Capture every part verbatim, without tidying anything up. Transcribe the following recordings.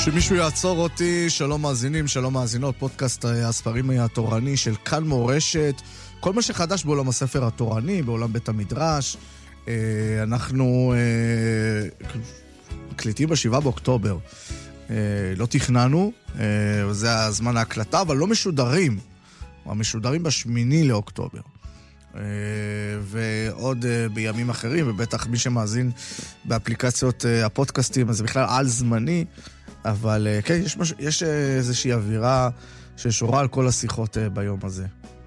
שמישהו יעצור אותי, שלום מאזינים, שלום מאזינות, פודקאסט הספרים התורני של כאן מורשת, כל מה שחדש בעולם הספר התורני, בעולם בית המדרש. אנחנו מקליטים בשבעה באוקטובר, לא תכננו, זה הזמן ההקלטה, אבל לא משודרים, המשודרים בשמיני לאוקטובר. ועוד בימים אחרים, ובטח מי שמאזין באפליקציות הפודקאסטים, אז זה בכלל על זמני, אבל כן, יש, מש... יש איזושהי אווירה ששורה על כל השיחות ביום הזה.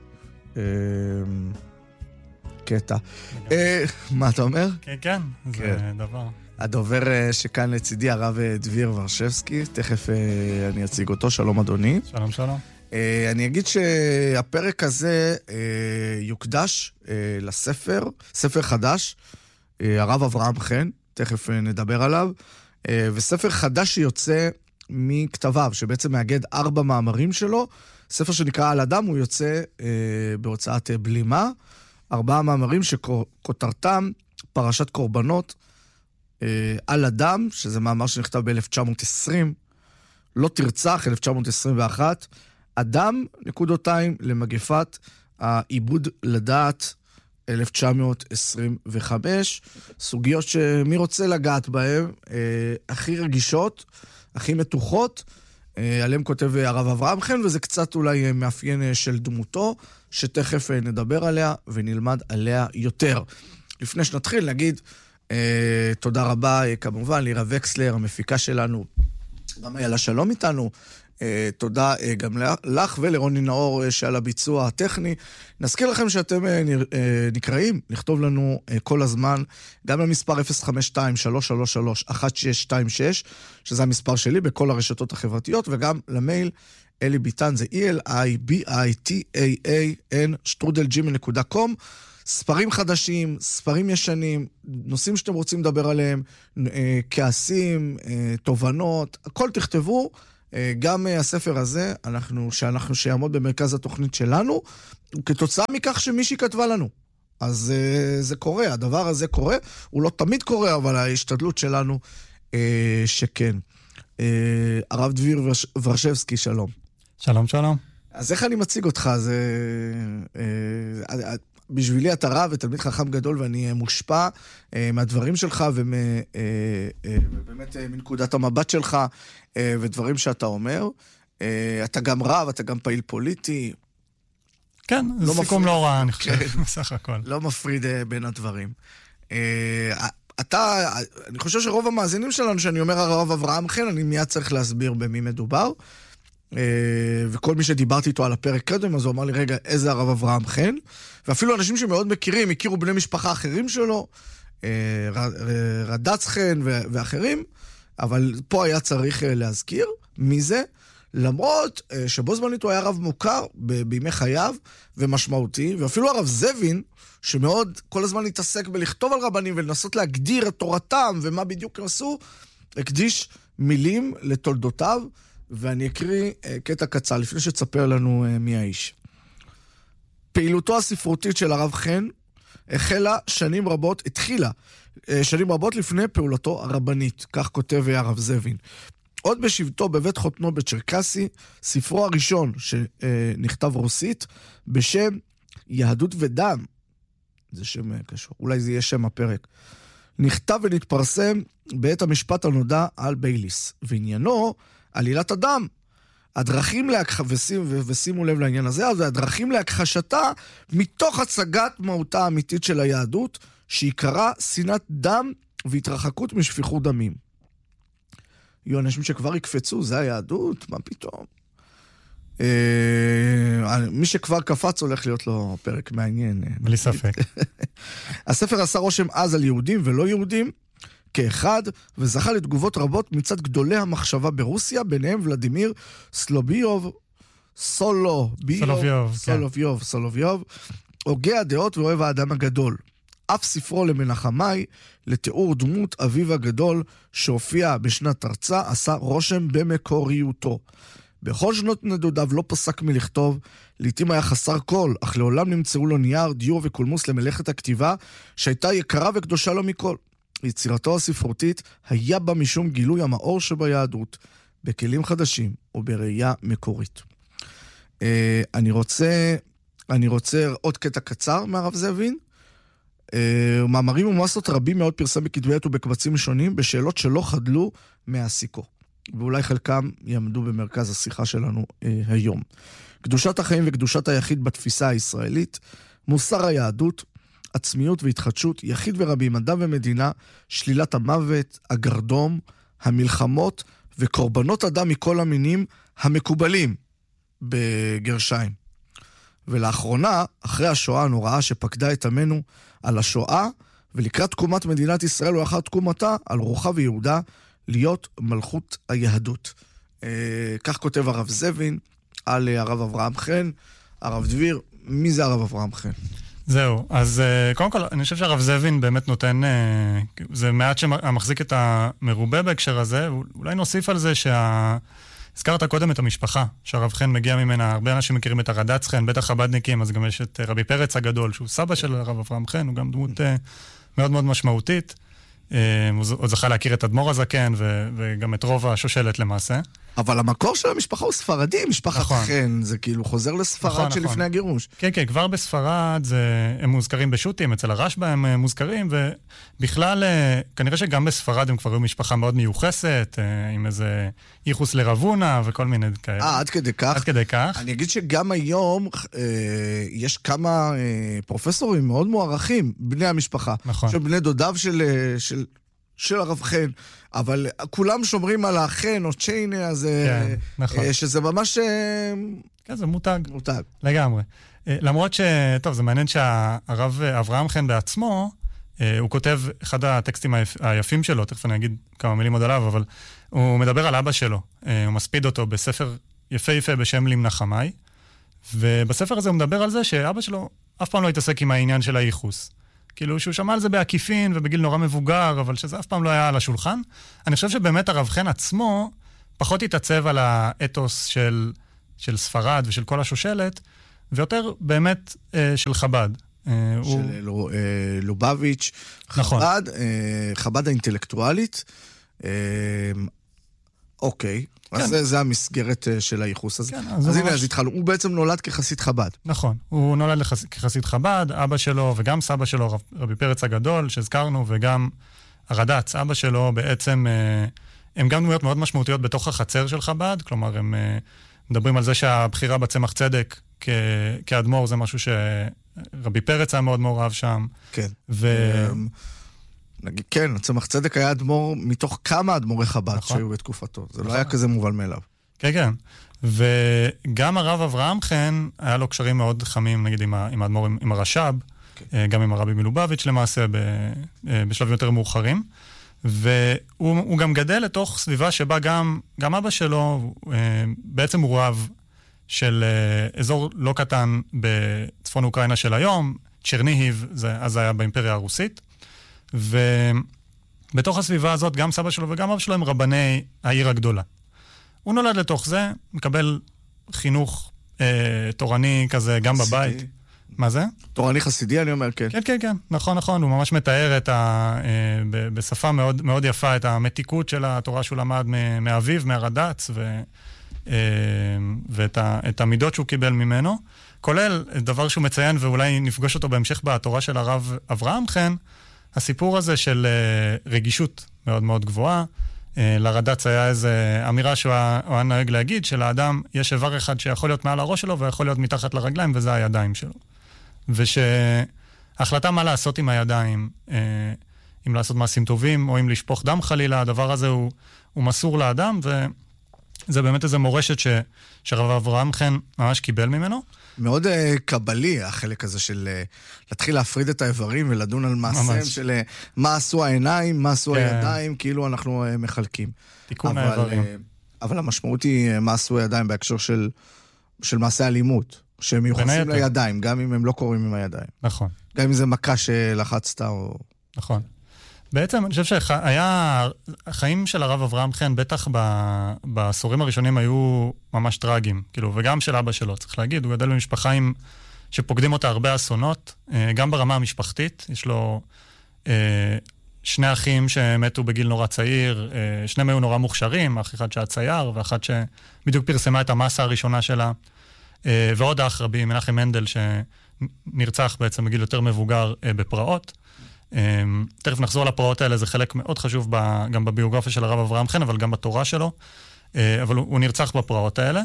קטע. מה אתה אומר? כן, כן, זה דבר. הדובר שכאן לצידי, הרב דביר ורשבסקי, תכף אני אציג אותו. שלום אדוני. שלום, שלום. אני אגיד שהפרק הזה יוקדש לספר, ספר חדש, הרב אברהם חן, תכף נדבר עליו, וספר חדש שיוצא מכתביו, שבעצם מאגד ארבע מאמרים שלו, ספר שנקרא על אדם, הוא יוצא בהוצאת בלימה, ארבעה מאמרים שכותרתם פרשת קורבנות על אדם, שזה מאמר שנכתב ב-אלף תשע מאות עשרים, לא תרצח, אלף תשע מאות עשרים ואחת, אדם, נקודותיים, למגפת העיבוד לדעת, אלף תשע מאות עשרים וחמש, סוגיות שמי רוצה לגעת בהן, אה, הכי רגישות, הכי מתוחות, אה, עליהם כותב הרב אברהם חן, וזה קצת אולי מאפיין של דמותו, שתכף נדבר עליה ונלמד עליה יותר. לפני שנתחיל, נגיד, אה, תודה רבה כמובן לירה וקסלר, המפיקה שלנו, גם היה לה שלום איתנו, Uh, תודה uh, גם לך ולרוני נאור uh, שעל הביצוע הטכני. נזכיר לכם שאתם uh, נר, uh, נקראים לכתוב לנו uh, כל הזמן, גם למספר אפס חמש שתיים שלוש שלוש שלוש אחת שש שתיים שש, שזה המספר שלי בכל הרשתות החברתיות, וגם למייל אלי ביטן, זה E L I B I T A A N שטרודל ג'ימייל נקודה קום. ספרים חדשים, ספרים ישנים, נושאים שאתם רוצים לדבר עליהם, uh, כעסים, uh, תובנות, הכל תכתבו. גם הספר הזה, אנחנו, שאנחנו שיעמוד במרכז התוכנית שלנו, כתוצאה מכך שמישהי כתבה לנו. אז זה קורה, הדבר הזה קורה, הוא לא תמיד קורה, אבל ההשתדלות שלנו שכן. הרב דביר ורשבסקי, שלום. שלום, שלום. אז איך אני מציג אותך? זה... בשבילי אתה רב ותלמיד חכם גדול, ואני מושפע מהדברים שלך ובאמת מנקודת המבט שלך ודברים שאתה אומר. אתה גם רב, אתה גם פעיל פוליטי. כן, זה סיכום לא רע, אני חושב, בסך הכל. לא מפריד בין הדברים. אתה, אני חושב שרוב המאזינים שלנו, שאני אומר הרב אברהם חן, אני מיד צריך להסביר במי מדובר. וכל מי שדיברתי איתו על הפרק קודם, אז הוא אמר לי, רגע, איזה הרב אברהם חן? ואפילו אנשים שמאוד מכירים, הכירו בני משפחה אחרים שלו, רדץ חן ואחרים, אבל פה היה צריך להזכיר מי זה, למרות שבו זמנית הוא היה רב מוכר בימי חייו ומשמעותי, ואפילו הרב זבין, שמאוד כל הזמן התעסק בלכתוב על רבנים ולנסות להגדיר את תורתם ומה בדיוק עשו, הקדיש מילים לתולדותיו, ואני אקריא קטע קצר לפני שתספר לנו מי האיש. פעילותו הספרותית של הרב חן החלה שנים רבות, התחילה שנים רבות לפני פעולתו הרבנית, כך כותב הרב זבין. עוד בשבתו בבית חותנו בצ'רקסי, ספרו הראשון שנכתב רוסית, בשם יהדות ודם, זה שם קשור, אולי זה יהיה שם הפרק, נכתב ונתפרסם בעת המשפט הנודע על בייליס, ועניינו עלילת הדם. הדרכים להכחשתה, ושימו לב לעניין הזה, אז הדרכים להכחשתה מתוך הצגת מהותה האמיתית של היהדות, שעיקרה שנאת דם והתרחקות משפיכות דמים. יהיו אנשים שכבר יקפצו, זה היהדות? מה פתאום? מי שכבר קפץ הולך להיות לו פרק מעניין. בלי ספק. הספר עשה רושם אז על יהודים ולא יהודים, כאחד, וזכה לתגובות רבות מצד גדולי המחשבה ברוסיה, ביניהם ולדימיר סלוביוב, סולוביוב, סולוביוב, סולוביוב, הוגה הדעות ואוהב האדם הגדול. אף ספרו למנחמי, לתיאור דמות אביו הגדול, שהופיע בשנת תרצה, עשה רושם במקוריותו. בכל שנות נדודיו לא פסק מלכתוב, לעתים היה חסר כל, אך לעולם נמצאו לו נייר, דיור וקולמוס למלאכת הכתיבה, שהייתה יקרה וקדושה לו מכל. יצירתו הספרותית היה בה משום גילוי המאור שביהדות. בכלים חדשים ובראייה מקורית. אני רוצה, אני רוצה עוד קטע קצר מהרב זאבין. מאמרים ומסות רבים מאוד פרסם בכתבי עת ובקבצים שונים בשאלות שלא חדלו מעסיקו. ואולי חלקם יעמדו במרכז השיחה שלנו היום. קדושת החיים וקדושת היחיד בתפיסה הישראלית, מוסר היהדות, עצמיות והתחדשות, יחיד ורבי, מדע ומדינה, שלילת המוות, הגרדום, המלחמות וקורבנות אדם מכל המינים המקובלים בגרשיים. ולאחרונה, אחרי השואה הנוראה שפקדה את עמנו על השואה, ולקראת תקומת מדינת ישראל ואחר תקומתה, על רוחה ויהודה, להיות מלכות היהדות. אה, כך כותב הרב זאבין על הרב אברהם חן. הרב דביר, מי זה הרב אברהם חן? זהו, אז קודם כל, אני חושב שהרב זאבין באמת נותן, זה מעט שמחזיק את המרובה בהקשר הזה, אולי נוסיף על זה שה... הזכרת קודם את המשפחה, שהרב חן מגיע ממנה, הרבה אנשים מכירים את הרד"צ חן, בטח חב"דניקים, אז גם יש את רבי פרץ הגדול, שהוא סבא של הרב אברהם חן, הוא גם דמות מאוד מאוד משמעותית, הוא עוד זכה להכיר את אדמו"ר הזקן, וגם את רוב השושלת למעשה. אבל המקור של המשפחה הוא ספרדי, משפחת נכון. חן, זה כאילו חוזר לספרד נכון, שלפני נכון. הגירוש. כן, כן, כבר בספרד זה, הם מוזכרים בשו"תים, אצל הרשב"א הם מוזכרים, ובכלל, כנראה שגם בספרד הם כבר היו משפחה מאוד מיוחסת, עם איזה ייחוס לרבונה וכל מיני כאלה. אה, עד כדי כך? עד כדי כך. אני אגיד שגם היום אה, יש כמה אה, פרופסורים מאוד מוערכים, בני המשפחה. נכון. של בני דודיו של, של, של הרב חן. אבל כולם שומרים על החן או צ'יינה הזה, כן, נכון. שזה ממש... כן, זה מותג. מותג. לגמרי. למרות ש... טוב, זה מעניין שהרב אברהם חן בעצמו, הוא כותב אחד הטקסטים היפים שלו, תכף אני אגיד כמה מילים עוד עליו, אבל הוא מדבר על אבא שלו. הוא מספיד אותו בספר יפה יפה בשם למנחמי, ובספר הזה הוא מדבר על זה שאבא שלו אף פעם לא התעסק עם העניין של הייחוס. כאילו שהוא שמע על זה בעקיפין ובגיל נורא מבוגר, אבל שזה אף פעם לא היה על השולחן. אני חושב שבאמת הרב חן עצמו פחות התעצב על האתוס של, של ספרד ושל כל השושלת, ויותר באמת אה, של חב"ד. אה, של הוא... אה, לובביץ', נכון. חב"ד, אה, חב"ד האינטלקטואלית. אה, אוקיי. כן. אז זה, זה המסגרת של הייחוס הזה. כן, אז, אז הנה, ממש... אז התחלנו. הוא בעצם נולד כחסיד חב"ד. נכון. הוא נולד לחס... כחסיד חב"ד, אבא שלו וגם סבא שלו, רב... רבי פרץ הגדול, שהזכרנו, וגם הרד"צ, אבא שלו בעצם, הם גם דמויות מאוד משמעותיות בתוך החצר של חב"ד, כלומר, הם מדברים על זה שהבחירה בצמח צדק כ... כאדמו"ר זה משהו שרבי פרץ היה מאוד מעורב שם. כן. ו... נגיד, כן, צמח צדק היה אדמו"ר מתוך כמה אדמו"רי חב"ד נכון. שהיו בתקופתו. זה נכון. לא היה כזה מובן מאליו. כן, כן. וגם הרב אברהם חן, היה לו קשרים מאוד חמים, נגיד, עם, עם האדמו"ר, עם, עם הרש"ב, כן. גם עם הרבי מלובביץ' למעשה, ב, בשלבים יותר מאוחרים. והוא גם גדל לתוך סביבה שבה גם, גם אבא שלו, בעצם הוא רב של אזור לא קטן בצפון אוקראינה של היום, צ'רניהיב, זה, אז היה באימפריה הרוסית. ובתוך הסביבה הזאת, גם סבא שלו וגם אבא שלו הם רבני העיר הגדולה. הוא נולד לתוך זה, מקבל חינוך אה, תורני כזה גם חסידי. בבית. מה זה? תורני חסידי, אני אומר, כן. כן, כן, כן. נכון, נכון. הוא ממש מתאר את ה, אה, ב, בשפה מאוד, מאוד יפה את המתיקות של התורה שהוא למד מאביו, מהרד"צ, ו, אה, ואת ה, את המידות שהוא קיבל ממנו. כולל דבר שהוא מציין, ואולי נפגוש אותו בהמשך בתורה של הרב אברהם חן, הסיפור הזה של uh, רגישות מאוד מאוד גבוהה. Uh, לרד"צ היה איזו אמירה שהוא היה נוהג להגיד, שלאדם יש איבר אחד שיכול להיות מעל הראש שלו, ויכול להיות מתחת לרגליים, וזה הידיים שלו. ושההחלטה מה לעשות עם הידיים, uh, אם לעשות מעשים טובים, או אם לשפוך דם חלילה, הדבר הזה הוא, הוא מסור לאדם, וזה באמת איזו מורשת ש, שרב אברהם חן ממש קיבל ממנו. מאוד uh, קבלי, החלק הזה של uh, להתחיל להפריד את האיברים ולדון על מעשיהם של uh, מה עשו העיניים, מה עשו כן. הידיים, כאילו אנחנו uh, מחלקים. תיקון אבל, האיברים. Uh, אבל המשמעות היא uh, מה עשו הידיים בהקשר של, של מעשי אלימות, שהם מיוחסים לידיים, גם אם הם לא קוראים עם הידיים. נכון. גם אם זה מכה שלחצת או... נכון. בעצם אני חושב שהיה, החיים של הרב אברהם חן, בטח בעשורים הראשונים היו ממש טרגיים, כאילו, וגם של אבא שלו, צריך להגיד, הוא גדל במשפחה עם, שפוקדים אותה הרבה אסונות, גם ברמה המשפחתית, יש לו, שני אחים שמתו בגיל נורא צעיר, שניהם היו נורא מוכשרים, אח אחד שהיה צייר, ואחת שבדיוק פרסמה את המסה הראשונה שלה, ועוד אח רבי, מנחם מנדל, שנרצח בעצם בגיל יותר מבוגר בפרעות. תכף נחזור לפרעות האלה, זה חלק מאוד חשוב גם בביוגרפיה של הרב אברהם חן, אבל גם בתורה שלו, אבל הוא נרצח בפרעות האלה,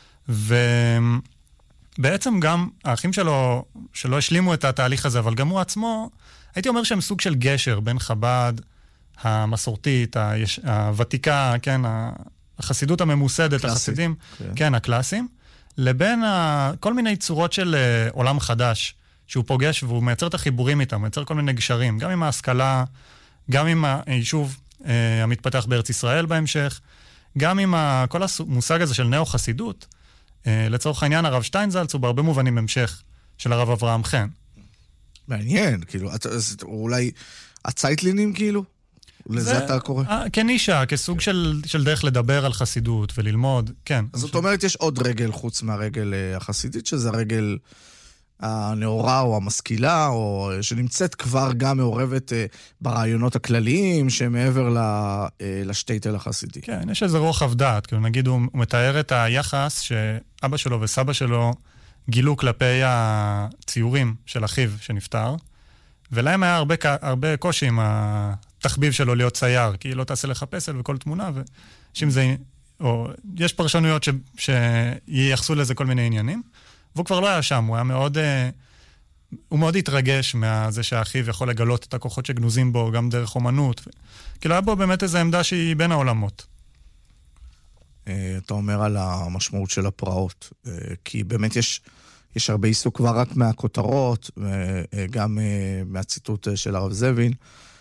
ובעצם גם האחים שלו, שלא השלימו את התהליך הזה, אבל גם הוא עצמו, הייתי אומר שהם סוג של גשר בין חב"ד, המסורתית, היש... הוותיקה, כן, החסידות הממוסדת, החסידים, okay. כן, הקלאסיים, לבין ה... כל מיני צורות של uh, עולם חדש, שהוא פוגש והוא מייצר את החיבורים איתם, מייצר כל מיני גשרים, גם עם ההשכלה, גם עם היישוב uh, המתפתח בארץ ישראל בהמשך, גם עם ה... כל המושג הזה של נאו-חסידות, uh, לצורך העניין הרב שטיינזלץ הוא בהרבה מובנים המשך של הרב אברהם חן. מעניין, כאילו, אולי הצייטלינים, כאילו? לזה אתה קורא? כנישה, כסוג של, של דרך לדבר על חסידות וללמוד, כן. אז זאת אומרת, יש עוד רגל חוץ מהרגל החסידית, שזה הרגל הנאורה או המשכילה, או שנמצאת כבר גם מעורבת ברעיונות הכלליים, שמעבר לשטייטל החסידי. כן, יש איזה רוחב דעת, כאילו נגיד הוא מתאר את היחס שאבא שלו וסבא שלו גילו כלפי הציורים של אחיו שנפטר, ולהם היה הרבה, הרבה קושי עם התחביב שלו להיות צייר, כי לא תעשה לך פסל וכל תמונה, ושאם זה, או, יש פרשנויות ש, שייחסו לזה כל מיני עניינים, והוא כבר לא היה שם, הוא היה מאוד, הוא מאוד התרגש מזה שהאחיו יכול לגלות את הכוחות שגנוזים בו, גם דרך אומנות, כאילו היה בו באמת איזו עמדה שהיא בין העולמות. אתה אומר על המשמעות של הפרעות, כי באמת יש, יש הרבה עיסוק כבר רק מהכותרות, גם מהציטוט של הרב זבין,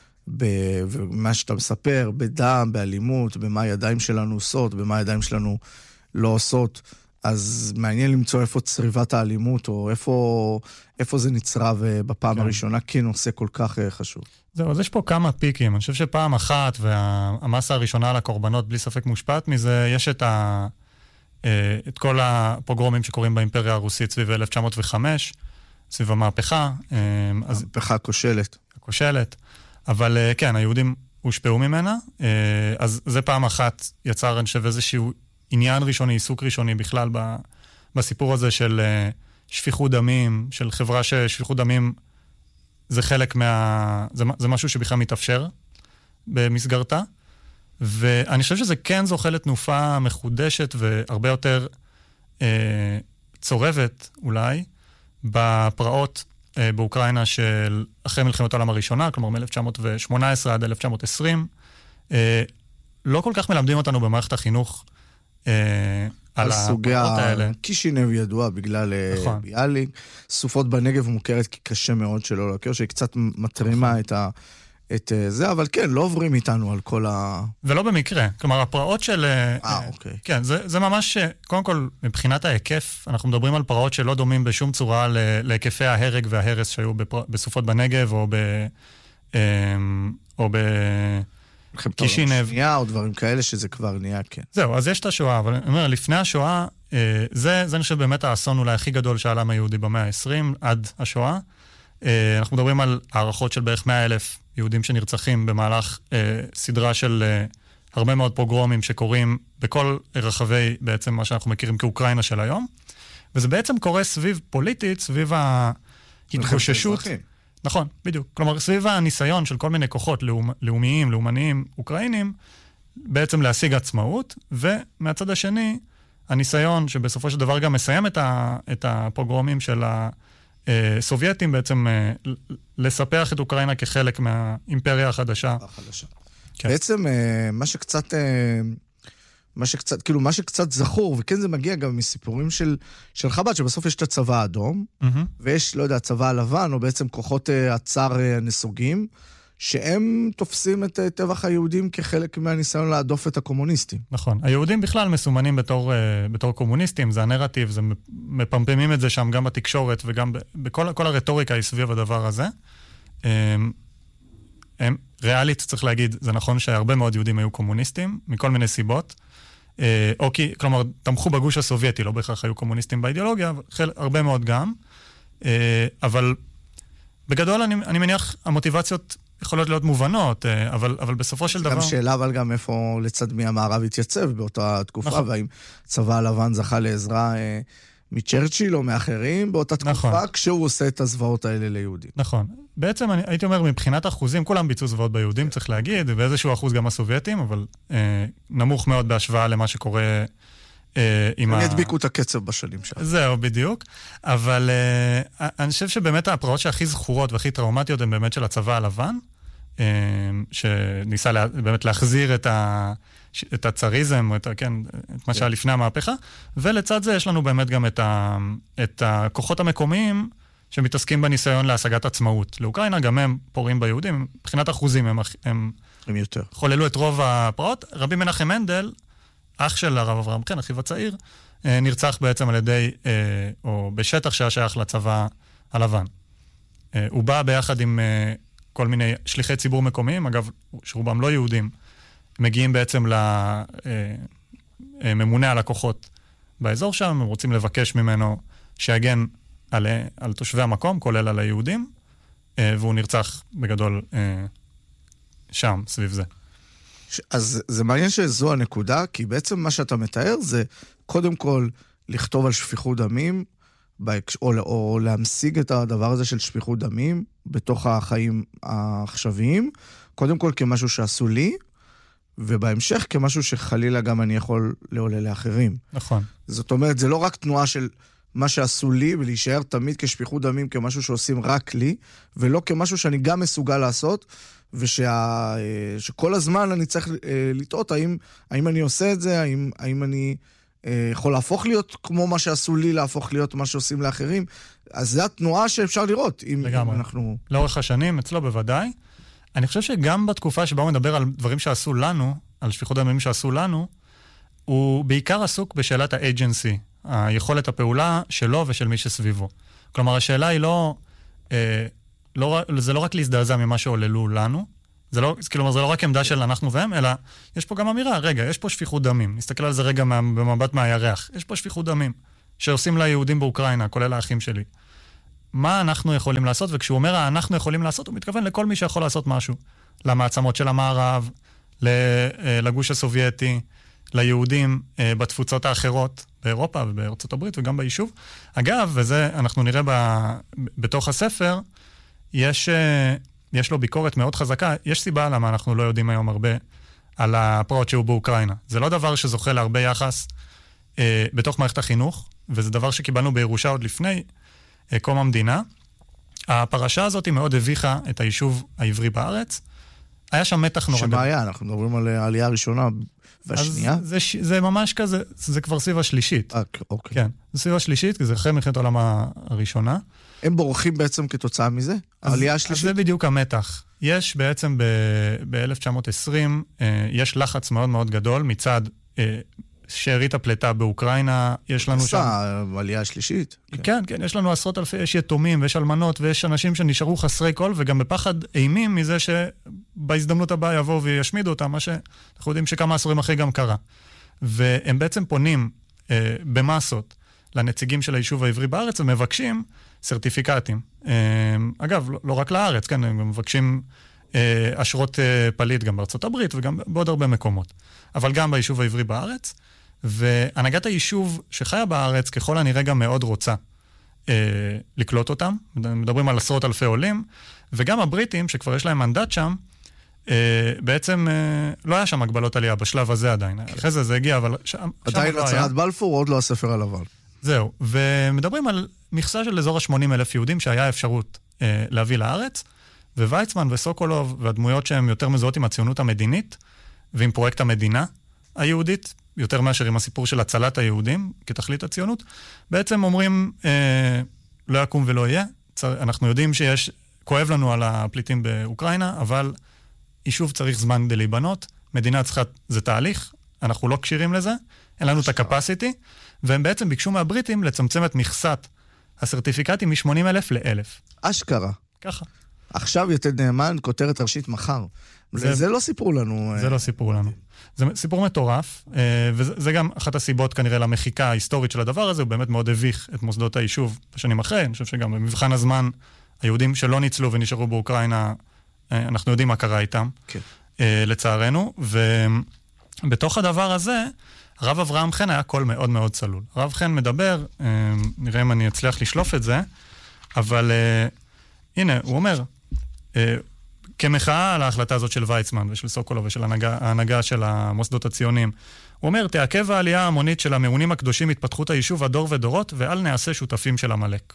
במה שאתה מספר, בדם, באלימות, במה הידיים שלנו עושות, במה הידיים שלנו לא עושות, אז מעניין למצוא איפה צריבת האלימות, או איפה, איפה זה נצרב בפעם כן. הראשונה, כנושא כל כך חשוב. זהו, אז יש פה כמה פיקים. אני חושב שפעם אחת, והמסה הראשונה לקורבנות, בלי ספק מושפעת מזה, יש את, ה, את כל הפוגרומים שקורים באימפריה הרוסית סביב אלף תשע מאות וחמש, סביב המהפכה. המהפכה הכושלת. הכושלת. אבל כן, היהודים הושפעו ממנה, אז זה פעם אחת יצר, אני חושב, איזשהו עניין ראשוני, עיסוק ראשוני בכלל בסיפור הזה של שפיכות דמים, של חברה ששפיכות דמים זה חלק מה... זה, זה משהו שבכלל מתאפשר במסגרתה, ואני חושב שזה כן זוכה לתנופה מחודשת והרבה יותר אה, צורבת אולי בפרעות אה, באוקראינה של אחרי מלחמת העולם הראשונה, כלומר מ-אלף תשע מאות שמונה עשרה עד אלף תשע מאות עשרים. אה, לא כל כך מלמדים אותנו במערכת החינוך אה, על הפרעות האלה. קישינב ידוע בגלל נכון. ביאליק. סופות בנגב מוכרת כקשה מאוד שלא להכיר, שהיא קצת מטרימה נכון. את ה... את זה, אבל כן, לא עוברים איתנו על כל ה... ולא במקרה. כלומר, הפרעות של... אה, אוקיי. כן, זה, זה ממש, קודם כל, מבחינת ההיקף, אנחנו מדברים על פרעות שלא דומים בשום צורה להיקפי ההרג וההרס שהיו בפר... בסופות בנגב, או ב... או ב... קישינב. שנייה, או דברים כאלה שזה כבר נהיה, כן. זהו, אז יש את השואה, אבל אני אומר, לפני השואה, זה, זה אני חושב באמת האסון אולי הכי גדול של העם היהודי במאה ה-עשרים, עד השואה. אנחנו מדברים על הערכות של בערך מאה אלף יהודים שנרצחים במהלך אה, סדרה של אה, הרבה מאוד פוגרומים שקורים בכל רחבי בעצם מה שאנחנו מכירים כאוקראינה של היום. וזה בעצם קורה סביב פוליטית, סביב ההתחוששות. נכון, בדיוק. כלומר, סביב הניסיון של כל מיני כוחות לאומ, לאומיים, לאומניים, אוקראינים, בעצם להשיג עצמאות, ומהצד השני, הניסיון שבסופו של דבר גם מסיים את, ה, את הפוגרומים של ה... סובייטים בעצם לספח את אוקראינה כחלק מהאימפריה החדשה. החדשה. כן. בעצם מה שקצת, מה שקצת, כאילו מה שקצת זכור, וכן זה מגיע גם מסיפורים של, של חב"ד, שבסוף יש את הצבא האדום, mm-hmm. ויש, לא יודע, הצבא הלבן, או בעצם כוחות הצאר הנסוגים, שהם תופסים את טבח היהודים כחלק מהניסיון להדוף את הקומוניסטים. נכון. היהודים בכלל מסומנים בתור, בתור קומוניסטים, זה הנרטיב, זה מפמפמים את זה שם גם בתקשורת וגם בכל כל הרטוריקה היא סביב הדבר הזה. הם, הם, ריאלית צריך להגיד, זה נכון שהרבה מאוד יהודים היו קומוניסטים, מכל מיני סיבות, או כי, כלומר, תמכו בגוש הסובייטי, לא בהכרח היו קומוניסטים באידיאולוגיה, אבל הרבה מאוד גם. אבל בגדול אני, אני מניח המוטיבציות יכולות להיות מובנות, אבל, אבל בסופו של דבר... גם שאלה, אבל גם איפה לצד מי המערב התייצב באותה תקופה, נכון. והאם צבא הלבן זכה לעזרה אה, מצ'רצ'יל או מאחרים באותה תקופה, נכון. כשהוא עושה את הזוועות האלה ליהודים. נכון. בעצם אני, הייתי אומר, מבחינת אחוזים, כולם ביצעו זוועות ביהודים, צריך להגיד, ובאיזשהו אחוז גם הסובייטים, אבל אה, נמוך מאוד בהשוואה למה שקורה... הם ידביקו את הקצב בשנים שם. זהו, בדיוק. אבל uh, אני חושב שבאמת הפרעות שהכי זכורות והכי טראומטיות הן באמת של הצבא הלבן, uh, שניסה לה, באמת להחזיר את, ה, את הצריזם, את, ה, כן, את מה שהיה לפני המהפכה, ולצד זה יש לנו באמת גם את, ה, את הכוחות המקומיים שמתעסקים בניסיון להשגת עצמאות. לאוקראינה גם הם פורעים ביהודים, מבחינת אחוזים הם, הם, הם יותר. חוללו את רוב הפרעות. רבי מנחם מנדל, אח של הרב אברהם חן, אחיו הצעיר, נרצח בעצם על ידי, או בשטח שהיה שייך לצבא הלבן. הוא בא ביחד עם כל מיני שליחי ציבור מקומיים, אגב, שרובם לא יהודים, מגיעים בעצם לממונה על הכוחות באזור שם, הם רוצים לבקש ממנו שיגן על, על תושבי המקום, כולל על היהודים, והוא נרצח בגדול שם, סביב זה. אז זה מעניין שזו הנקודה, כי בעצם מה שאתה מתאר זה קודם כל לכתוב על שפיכות דמים, או, או להמשיג את הדבר הזה של שפיכות דמים בתוך החיים העכשוויים, קודם כל כמשהו שעשו לי, ובהמשך כמשהו שחלילה גם אני יכול לעולה לאחרים. נכון. זאת אומרת, זה לא רק תנועה של מה שעשו לי, ולהישאר תמיד כשפיכות דמים כמשהו שעושים רק לי, ולא כמשהו שאני גם מסוגל לעשות, ושה, שכל הזמן אני צריך לטעות, האם, האם אני עושה את זה, האם, האם אני יכול להפוך להיות כמו מה שעשו לי, להפוך להיות מה שעושים לאחרים. אז זו התנועה שאפשר לראות, אם, אם אנחנו... לאורך השנים, אצלו בוודאי. אני חושב שגם בתקופה שבה הוא מדבר על דברים שעשו לנו, על שפיכות דמים שעשו לנו, הוא בעיקר עסוק בשאלת האג'נסי, היכולת הפעולה שלו ושל מי שסביבו. כלומר, השאלה היא לא... אה, לא, זה לא רק להזדעזע ממה שעוללו לנו, זה לא, כלומר, זה לא רק עמדה של אנחנו והם, אלא יש פה גם אמירה, רגע, יש פה שפיכות דמים, נסתכל על זה רגע במבט מהירח, יש פה שפיכות דמים, שעושים ליהודים באוקראינה, כולל האחים שלי. מה אנחנו יכולים לעשות? וכשהוא אומר, אנחנו יכולים לעשות, הוא מתכוון לכל מי שיכול לעשות משהו. למעצמות של המערב, לגוש הסובייטי, ליהודים בתפוצות האחרות, באירופה ובארצות הברית וגם ביישוב. אגב, וזה אנחנו נראה ב, בתוך הספר, יש, יש לו ביקורת מאוד חזקה. יש סיבה למה אנחנו לא יודעים היום הרבה על הפרעות שהוא באוקראינה. זה לא דבר שזוכה להרבה יחס אה, בתוך מערכת החינוך, וזה דבר שקיבלנו בירושה עוד לפני אה, קום המדינה. הפרשה הזאת היא מאוד הביכה את היישוב העברי בארץ. היה שם מתח נורא. שמה היה? אנחנו מדברים על העלייה הראשונה והשנייה? אז זה, זה ממש כזה, זה כבר סביב השלישית. אה, אוקיי. כן, זה סביב השלישית, כי זה אחרי מלחמת העולם הראשונה. הם בורחים בעצם כתוצאה מזה? העלייה השלישית? אז זה בדיוק המתח. יש בעצם ב-אלף תשע מאות עשרים, יש לחץ מאוד מאוד גדול מצד שארית הפלטה באוקראינה, יש לנו שם... העלייה השלישית. כן, כן, יש לנו עשרות אלפי, יש יתומים ויש אלמנות ויש אנשים שנשארו חסרי כל, וגם בפחד אימים מזה שבהזדמנות הבאה יבואו וישמידו אותם, מה שאנחנו יודעים שכמה עשורים אחרי גם קרה. והם בעצם פונים אה, במסות לנציגים של היישוב העברי בארץ ומבקשים סרטיפיקטים. אה, אגב, לא, לא רק לארץ, כן, הם מבקשים אה, אשרות אה, פליט גם בארצות הברית וגם בעוד הרבה מקומות. אבל גם ביישוב העברי בארץ. והנהגת היישוב שחיה בארץ ככל הנראה גם מאוד רוצה אה, לקלוט אותם. מדברים על עשרות אלפי עולים. וגם הבריטים, שכבר יש להם מנדט שם, אה, בעצם אה, לא היה שם הגבלות עלייה בשלב הזה עדיין. כן. אחרי זה זה הגיע, אבל שם, עדיין שם לא הצהרת בלפור, עוד לא הספר הלבן. זהו. ומדברים על מכסה של אזור ה-שמונים אלף יהודים שהיה אפשרות אה, להביא לארץ, וויצמן וסוקולוב והדמויות שהם יותר מזוהות עם הציונות המדינית, ועם פרויקט המדינה היהודית, יותר מאשר עם הסיפור של הצלת היהודים, כתכלית הציונות, בעצם אומרים, אה, לא יקום ולא יהיה. צר, אנחנו יודעים שיש, כואב לנו על הפליטים באוקראינה, אבל יישוב צריך זמן כדי להיבנות, מדינה צריכה, זה תהליך, אנחנו לא קשירים לזה, אין לנו את הקפסיטי, והם בעצם ביקשו מהבריטים לצמצם את מכסת הסרטיפיקטים מ-שמונים אלף ל-אלף. אשכרה. ככה. עכשיו יתד נאמן, כותרת ראשית מחר. זה, זה לא סיפרו לנו. זה לא סיפרו לנו. זה סיפור מטורף, וזה גם אחת הסיבות כנראה למחיקה ההיסטורית של הדבר הזה, הוא באמת מאוד הביך את מוסדות היישוב בשנים אחרי, אני חושב שגם במבחן הזמן, היהודים שלא ניצלו ונשארו באוקראינה, אנחנו יודעים מה קרה איתם, כן. לצערנו, ובתוך הדבר הזה, הרב אברהם חן היה קול מאוד מאוד צלול. הרב חן מדבר, נראה אם אני אצליח לשלוף את זה, אבל הנה, הוא אומר, כמחאה על ההחלטה הזאת של ויצמן ושל סוקולוב ושל ההנהגה של המוסדות הציוניים, הוא אומר, תעכב העלייה המונית של המעונים הקדושים התפתחות היישוב הדור ודורות, ואל נעשה שותפים של המלאק.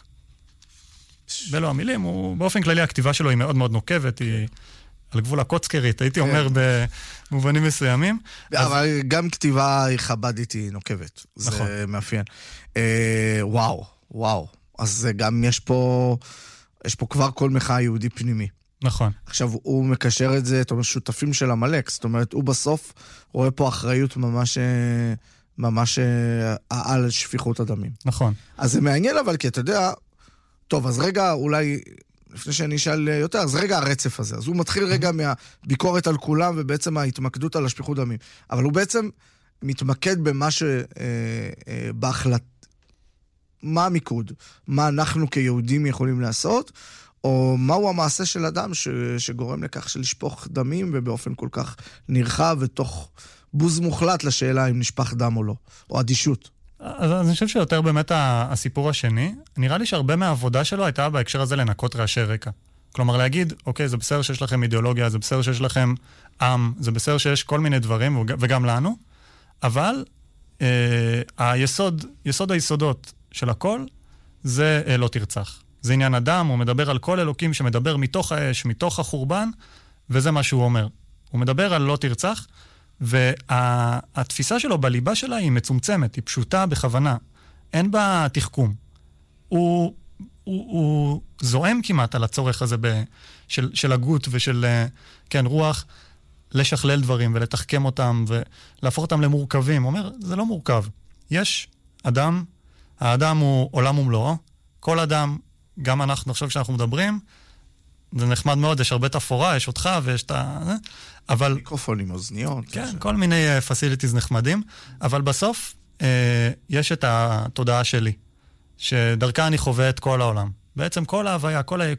ולא המילים, הוא, באופן כללי הכתיבה שלו היא מאוד מאוד נוקבת, היא על גבול הקוצקרית, הייתי אומר במובנים מסוימים. אבל גם כתיבה חבדית היא נוקבת, זה מאפיין. וואו, וואו. אז גם יש פה, יש פה כבר כל מחאה יהודי פנימי. נכון. עכשיו, הוא מקשר את זה, זאת אומרת, שותפים של המלאק, זאת אומרת, הוא בסוף רואה פה אחריות ממש, ממש על שפיכות הדמים. נכון. אז זה מעניין, אבל כי אתה יודע, טוב, אז רגע, אולי, לפני שאני אשאל יותר, אז רגע הרצף הזה. אז הוא מתחיל רגע מהביקורת על כולם, ובעצם ההתמקדות על השפיכות דמים. אבל הוא בעצם מתמקד במה ש... בהחלט... מה המיקוד? מה אנחנו כיהודים יכולים לעשות? או מהו המעשה של אדם ש... שגורם לכך של לשפוך דמים, ובאופן כל כך נרחב, ותוך בוז מוחלט לשאלה אם נשפך דם או לא, או אדישות. אז אני חושב שיותר באמת הסיפור השני, נראה לי שהרבה מהעבודה שלו הייתה בהקשר הזה לנקות רעשי רקע. כלומר להגיד, אוקיי, זה בסדר שיש לכם אידיאולוגיה, זה בסדר שיש לכם עם, זה בסדר שיש כל מיני דברים, וגם לנו, אבל אה, היסוד, יסוד היסודות של הכל, זה אה, לא תרצח. זה עניין אדם, הוא מדבר על כל אלוקים שמדבר מתוך האש, מתוך החורבן, וזה מה שהוא אומר. הוא מדבר על לא תרצח, והתפיסה שלו בליבה שלה היא מצומצמת, היא פשוטה בכוונה. אין בה תחכום. הוא, הוא, הוא זועם כמעט על הצורך הזה ב, של, של הגות ושל כן, רוח, לשכלל דברים ולתחכם אותם ולהפוך אותם למורכבים. הוא אומר, זה לא מורכב. יש אדם, האדם הוא עולם ומלואו, כל אדם, גם אנחנו, עכשיו כשאנחנו מדברים, זה נחמד מאוד, יש הרבה תפורה, יש אותך ויש את ה... אבל... מיקרופונים, אוזניות. כן, ש... כל מיני פסיליטיז נחמדים, אבל בסוף אה, יש את התודעה שלי, שדרכה אני חווה את כל העולם. בעצם כל ההוויה, כל, ה...